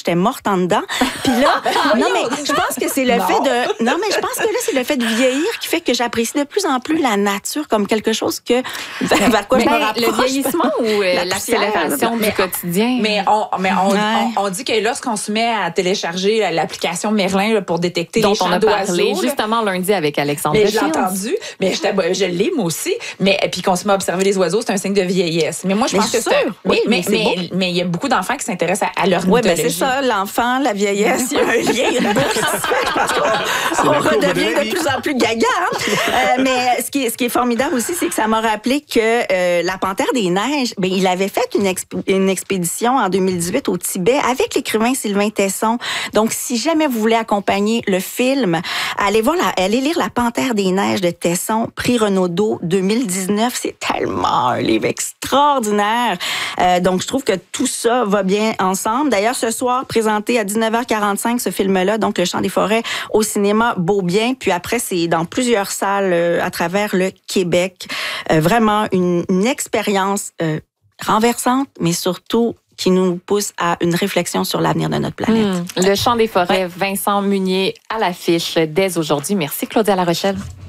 j'étais morte en dedans. Puis là, non, mais je pense que c'est le fait de... Non, mais je pense que là, c'est le fait de vieillir qui fait que j'apprécie de plus en plus la nature comme quelque chose que... vers quoi je me rapproche. Le vieillissement ou l'accélération du quotidien? Mais on dit que lorsqu'on se met à télécharger l'application Merlin là, pour détecter dont les chants on a parlé d'oiseaux, justement lundi avec Alexandre mais je l'ai Shields. entendu, mais je l'ai moi aussi. Mais puis qu'on se met à observer les oiseaux, c'est un signe de vieillesse. Mais moi, je pense que c'est... Oui, mais il y a beaucoup d'enfants qui s'intéressent à leur Oui, mythologie. bien c'est ça, l'enfant, la vieillesse, il y a un lien, une boucle qui se fait. Je pense qu'on redevient de plus en plus gaga. Mais ce qui est formidable aussi, c'est que ça m'a rappelé que la Panthère des Neiges, ben il avait fait une expédition en 2018 au Tibet avec l'écrivain Sylvain Tesson. Donc, si jamais vous voulez accompagner le film, allez lire La Panthère des Neiges de Tesson, prix Renaudot 2019. C'est tellement un livre extraordinaire. Donc, je trouve que tout ça va bien ensemble. D'ailleurs, ce soir, présenté à 19h45, ce film-là, donc Le Chant des forêts, au cinéma Beaubien. Puis après, c'est dans plusieurs salles à travers le Québec. Vraiment une expérience renversante, mais surtout qui nous pousse à une réflexion sur l'avenir de notre planète. Le Chant des forêts, Vincent Munier à l'affiche dès aujourd'hui. Merci Claudia La Rochelle.